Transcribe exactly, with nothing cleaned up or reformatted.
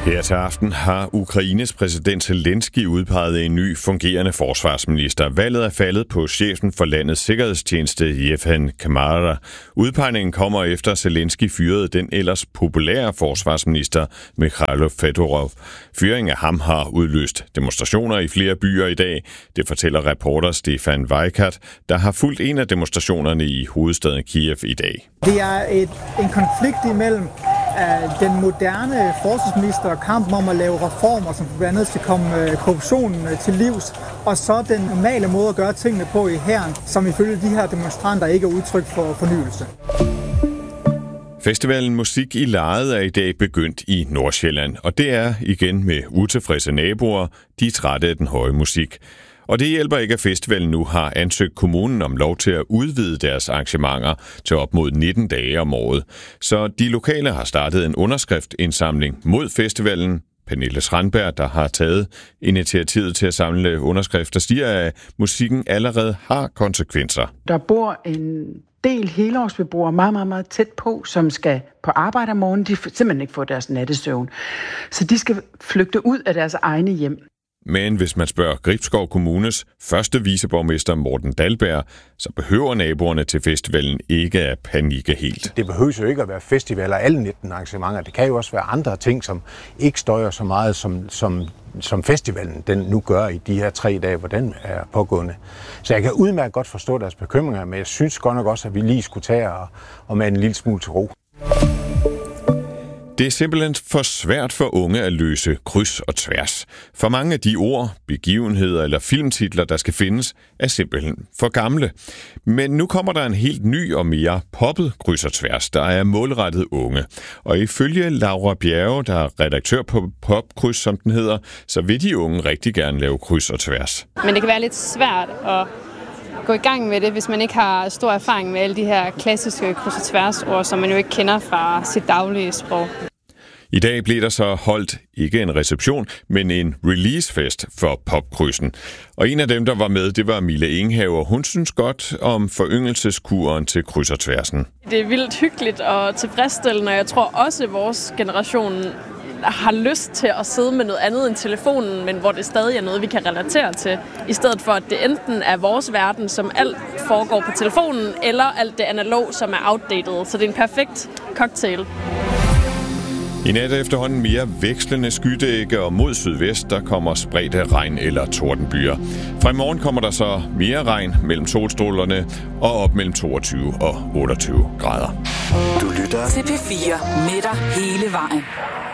Her til aften har Ukraines præsident Zelensky udpeget en ny fungerende forsvarsminister. Valget er faldet på chefen for landets sikkerhedstjeneste, Yevhen Kamara. Udpegningen kommer efter Zelensky fyrede den ellers populære forsvarsminister, Mikhailo Fedorov. Fyringen af ham har udløst demonstrationer i flere byer i dag. Det fortæller reporter Stefan Weikart, der har fulgt en af demonstrationerne i hovedstaden Kiev i dag. Det er et, en konflikt imellem den moderne forsvarsminister og kampen om at lave reformer, som blandt andet skal komme korruptionen til livs, og så den normale måde at gøre tingene på i hæren, som ifølge de her demonstranter ikke er udtryk for fornyelse. Festivalen Musik i Lejet er i dag begyndt i Nordsjælland, og det er igen med utilfredse naboer, de er trætte af den høje musik. Og det hjælper ikke, at festivalen nu har ansøgt kommunen om lov til at udvide deres arrangementer til op mod nitten dage om året. Så de lokale har startet en underskriftindsamling mod festivalen. Pernille Strandberg, der har taget initiativet til at samle underskrifter, siger, at musikken allerede har konsekvenser. Der bor en del helårsbeboere meget, meget, meget tæt på, som skal på arbejde om morgenen. De simpelthen ikke får deres nattesøvn. Så de skal flygte ud af deres egne hjem. Men hvis man spørger Gribskov Kommunes første viceborgmester Morten Dahlberg, så behøver naboerne til festivalen ikke at panikke helt. Det behøver jo ikke at være festivaler alle nitten arrangementer. Det kan jo også være andre ting, som ikke støjer så meget, som, som, som festivalen den nu gør i de her tre dage, hvor den er pågående. Så jeg kan udmærket godt forstå deres bekymringer, men jeg synes godt nok også, at vi lige skulle tage og, og med en lille smule til ro. Det er simpelthen for svært for unge at løse kryds og tværs. For mange af de ord, begivenheder eller filmtitler, der skal findes, er simpelthen for gamle. Men nu kommer der en helt ny og mere poppet kryds og tværs, der er målrettet unge. Og ifølge Laura Bjerge, der er redaktør på Popkryds, som den hedder, så vil de unge rigtig gerne lave kryds og tværs. Men det kan være lidt svært at gå i gang med det, hvis man ikke har stor erfaring med alle de her klassiske kryds og tværs ord, som man jo ikke kender fra sit daglige sprog. I dag blev der så holdt ikke en reception, men en releasefest for Popkrydsen. Og en af dem, der var med, det var Mille Inghaver. Hun synes godt om foryngelseskuren til kryds og tværsen. Det er vildt hyggeligt og tilfredsstillende, og jeg tror også, at vores generation har lyst til at sidde med noget andet end telefonen, men hvor det stadig er noget, vi kan relatere til, i stedet for, at det enten er vores verden, som alt foregår på telefonen, eller alt det analog, som er outdated. Så det er en perfekt cocktail. I nat er efterhånden mere vekslende skydække, og mod sydvest der kommer spredte regn- eller tordenbyer. Fra i morgen kommer der så mere regn mellem solstrålerne og op mellem toogtyve og otteogtyve grader. Du lytter til P fire med dig hele vejen.